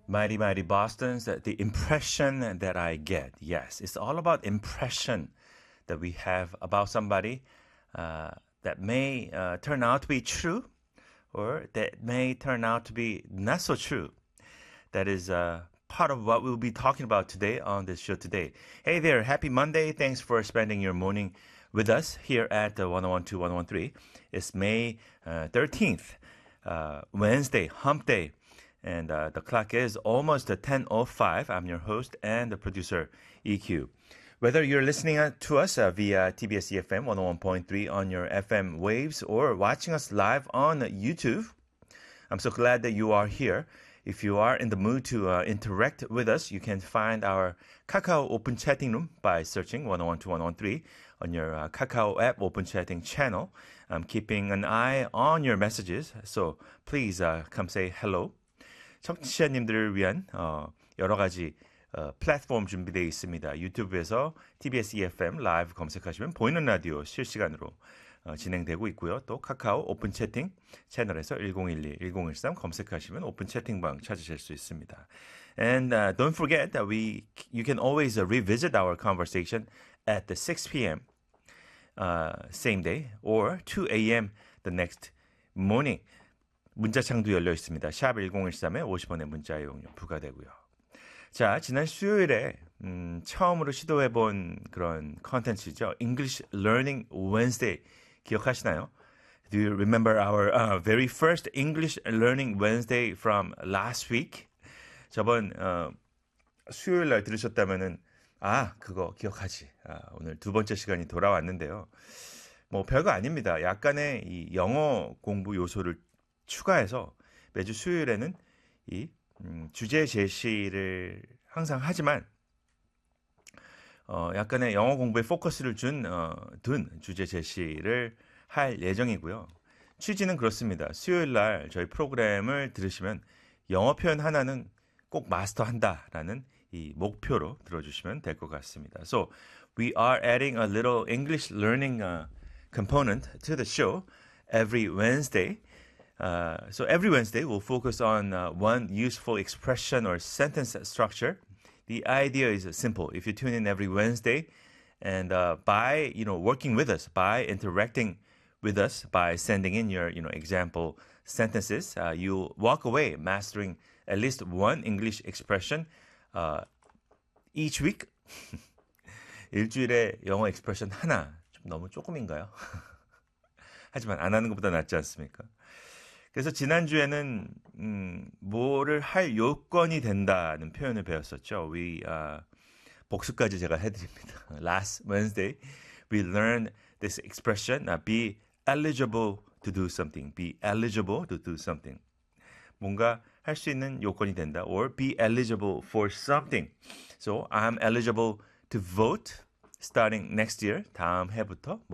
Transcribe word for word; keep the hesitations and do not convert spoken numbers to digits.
Mighty Mighty Boston's uh, the impression that I get. Yes, it's all about impression that we have about somebody uh, that may uh, turn out to be true or that may turn out to be not so true. That is uh, part of what we'll be talking about today on this show today. Hey there, happy Monday. Thanks for spending your morning with us here at the one oh one two, one oh one three. It's May uh, thirteenth, uh, Wednesday, hump day. And uh, the clock is almost at ten oh five. I'm your host and the producer, E Q. Whether you're listening to us uh, via T B S E F M one oh one point three on your F M waves or watching us live on YouTube, I'm so glad that you are here. If you are in the mood to uh, interact with us, you can find our Kakao Open Chatting Room by searching one oh one two, one oh one three on your uh, Kakao app Open Chatting channel. I'm keeping an eye on your messages, so please uh, come say hello. 청취자님들을 위한 어, 여러 가지 어, 플랫폼 준비되어 있습니다. 유튜브에서 티비에스 이에프엠 라이브 검색하시면 보이는 라디오 실시간으로 어, 진행되고 있고요. 또 카카오 오픈 채팅 채널에서 일공일이, 일공일삼 검색하시면 오픈 채팅방 찾으실 수 있습니다. And uh, don't forget that we you can always uh, revisit our conversation at the six p.m. Uh, same day or two a.m. the next morning. 문자창도 열려 있습니다. 샵 일공일삼에 오십 원의 문자 이용료 부과되고요. 자, 지난 수요일에 음, 처음으로 시도해본 그런 컨텐츠죠. English Learning Wednesday 기억하시나요? Do you remember our uh, very first English Learning Wednesday from last week? 저번 어, 수요일 날 들으셨다면은 아, 그거 기억하지. 아, 오늘 두 번째 시간이 돌아왔는데요. 뭐 별거 아닙니다. 약간의 이 영어 공부 요소를 추가해서 매주 수요일에는 이 음, 주제 제시를 항상 하지만 어, 약간의 영어 공부에 포커스를 준, 어, 둔 주제 제시를 할 예정이고요. 취지는 그렇습니다. 수요일 날 저희 프로그램을 들으시면 영어 표현 하나는 꼭 마스터한다라는 이 목표로 들어주시면 될 것 같습니다. So we are adding a little English learning uh, component to the show every Wednesday. Uh, so every Wednesday, we'll focus on uh, one useful expression or sentence structure. The idea is simple. If you tune in every Wednesday, and uh, by you know working with us, by interacting with us, by sending in your you know example sentences, uh, you'll walk away mastering at least one English expression uh, each week. 일주일에 영어 expression 하나 좀 너무 조금인가요? 하지만 안 하는 것보다 낫지 않습니까? 그래서 지난주에는 음, 뭐를 할 요건이 된다는 표현을 배웠었죠. We, uh, 복수까지 제가 해드립니다. Last Wednesday, we learned this expression, uh, be eligible to do something. Be eligible to do something. 뭔가 할 수 있는 요건이 된다. Or be eligible for something. So, I'm eligible to vote starting next year. 다음 해부터